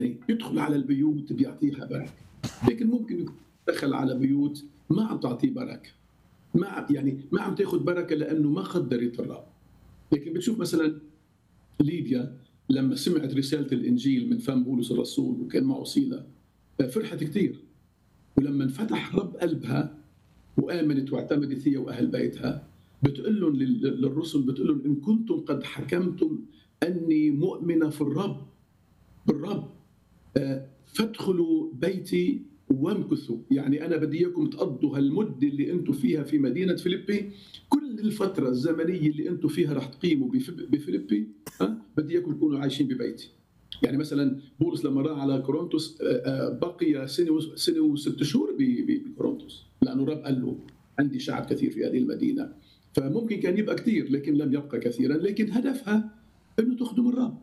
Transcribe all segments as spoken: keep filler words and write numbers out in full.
يدخل على البيوت بيعطيها بركة، لكن ممكن يكون دخل على بيوت ما عم تعطيه بركة، ما عم يعني ما عم تاخذ بركة لأنه ما قدّرت الرب. لكن بتشوف مثلًا ليديا لمّا سمعت رسالة الإنجيل من فم بولس الرسول وكان معه سيلة، فرحت كتير، ولمّا انفتح رب قلبها وآمنت واعتمدت هي وأهل بيتها، بتقول لهم لل للرسل بتقول لهم: "إن كنتم قد حكمتم أني مؤمنة في الرب بالرب آآ فادخلوا بيتي وامكثوا." يعني أنا بدي إياكم تقضّوا هالمدة اللي أنتم فيها في مدينة فيليبي، كل الفترة الزمنية اللي أنتم فيها رح تقيموا بف بفيليبي، ها، بدي إياكم تكونوا عايشين ببيتي. يعني مثلًا بولس لمّا راح على كورنثوس آآ آآ بقي سنة وس سنة وست شهور ب ب بكورنثوس، لأنه الرب قال له: "عندي شعب كثير في هذه المدينة." فممكن كان يبقى كتير لكن لم يبقى كثيرًا، لكن هدفها إنه تخدم الرب.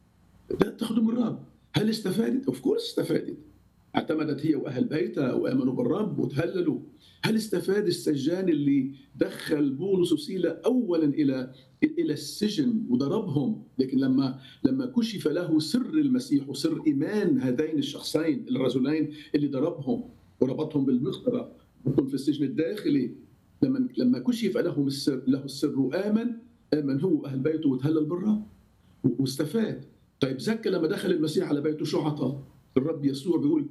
لا تخدم الرب. هل استفادت؟ Of course استفادت. اعتمدت هي وأهل بيتها وآمنوا بالرب وتهللوا. هل استفاد السجان اللي دخل بولس وسيلة أولا إلى إلى السجن وضربهم، لكن لما لما كشف له سر المسيح وسر إيمان هذين الشخصين الرجلين اللي ضربهم وربطهم بالمخطرة وهم في السجن الداخلي، لما لما كشف لهم السر له السر وآمن، آمن هو وأهل بيته وتهلل بالرب واستفاد. طيب زكى لما دخل المسيح على بيته شو عطى؟ الرب يسوع بيقول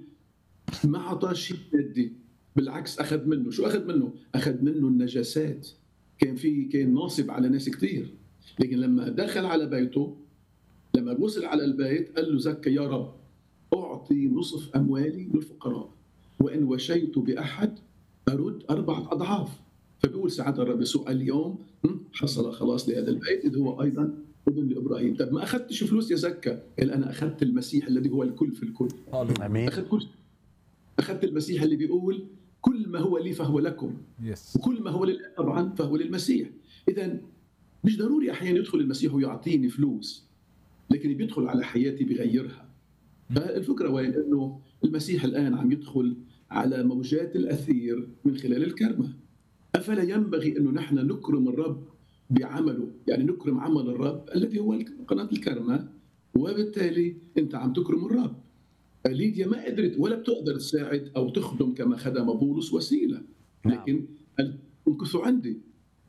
ما عطاه شيء مادي، بالعكس اخذ منه، شو اخذ منه؟ اخذ منه النجاسات. كان في كان ناصب على ناس كثير، لكن لما دخل على بيته، لما وصل على البيت قال له زكى: يا رب اعطي نصف اموالي للفقراء، وان وشيت باحد ارد اربعه اضعاف. فبيقول ساعتها الرب يسوع: اليوم حصل خلاص لهذا البيت اذ هو ايضا ابن لابراهيم. طب ما اخذتش فلوس يا زكى؟ قال: انا اخذت المسيح الذي هو الكل في الكل. امين. اخذت كل اخذت المسيح اللي بيقول كل ما هو لي فهو لكم، يس. وكل ما هو لله طبعا فهو للمسيح. اذا مش ضروري احيانا يدخل المسيح ويعطيني فلوس، لكن بيدخل على حياتي بيغيرها. فالفكره وين؟ انه المسيح الان عم يدخل على موجات الاثير من خلال الكرمه. افلا ينبغي انه نحن نكرم الرب بعمله، يعني نكرم عمل الرب الذي هو قناه الكرمه، وبالتالي انت عم تكرم الرب. ليديا ما قدرت ولا بتقدر تساعد او تخدم كما خدم بولس وسيله، لكن قال: امكثوا عندي،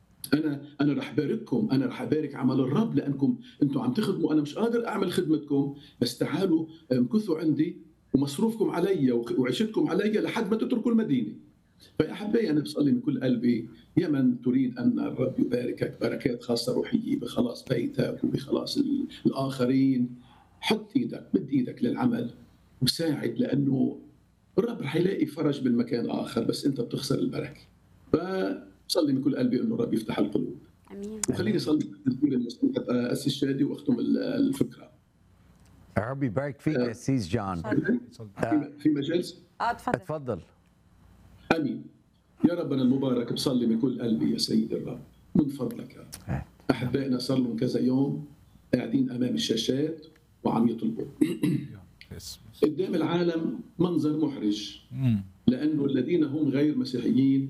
انا انا رح بارككم، انا رح ابارك عمل الرب لانكم انتم عم تخدموا، انا مش قادر اعمل خدمتكم، بس تعالوا امكثوا عندي ومصروفكم علي وعيشتكم علي لحد ما تتركوا المدينه. فيا احبائي انا بصلي من كل قلبي يا من تريد ان الرب يباركك بركات خاصه روحيه بخلاص بيتك وبخلاص الاخرين، حط ايدك، مد ايدك للعمل وساعد، لانه الرب رح يلاقي فرج من مكان اخر، بس انت بتخسر البركه. فصلي من كل قلبي انه الرب يفتح القلوب. امين. وخليني اصلي تدبير المسيح اسيس شادي واختم الفكره. ربي يبارك فيك يا سيس جون. في في مجال اه اتفضل. اتفضل. امين. يا ربنا المبارك، بصلي من كل قلبي يا سيدي الرب من فضلك يا رب. احبائنا صار لهم كذا يوم قاعدين امام الشاشات وعم يطلبوا قدام العالم منظر محرج، لانه الذين هم غير مسيحيين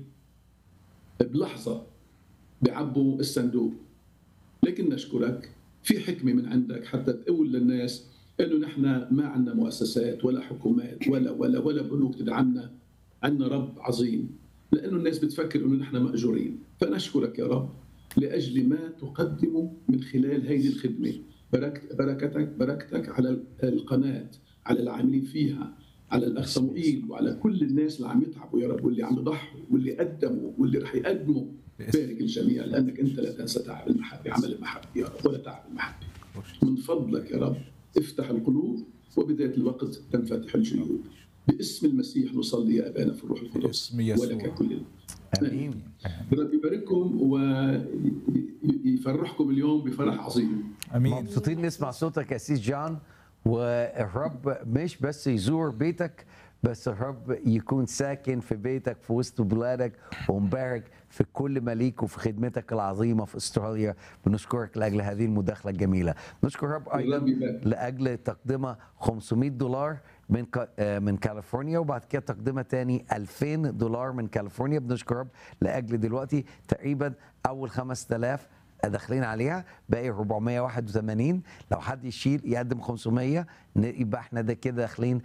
بلحظه بعبوا الصندوق. لكن نشكرك في حكمه من عندك حتى تقول للناس انه نحن ما عندنا مؤسسات ولا حكومات ولا ولا ولا بنوك تدعمنا، عندنا رب عظيم، لانه الناس بتفكر انه نحن ماجورين. فنشكرك يا رب لاجل ما تقدمه من خلال هذه الخدمه. بركت بركتك بركتك على القناه، على العاملين فيها، على الاخ صموئيل وعلى كل الناس اللي عم يتعبوا يا رب، واللي عم يضحوا واللي قدموا واللي رح يقدموا. بارك الجميع لانك انت لا تنسى تعب المحبه، عمل المحبه يا رب، ولا تعب المحبه. من فضلك يا رب افتح القلوب، وبذات الوقت تنفتح الجيوب. باسم المسيح نصلي يا ابانا في الروح القدس، ولك كل امين. رب يبارككم ويفرحكم اليوم بفرح عظيم. امين. مبسوطين نسمع صوتك يا سيس جون، والرب مش بس يزور بيتك، بس الرب يكون ساكن في بيتك في وسط بلادك، ومبارك في كل مليك وفي خدمتك العظيمه في استراليا. بنشكرك لاجل هذه المداخله الجميله. نشكر الرب ايضا لاجل تقدمه خمسمائة دولار من من كاليفورنيا، وبعد كده تقدمه تاني ألفين دولار من كاليفورنيا. بنشكر الرب لاجل دلوقتي تقريبا اول خمسة آلاف داخلين عليها، باقي أربعمية وواحد وثمانين. لو حد يشيل يقدم خمسمية، ن- يبقى احنا ده كده داخلين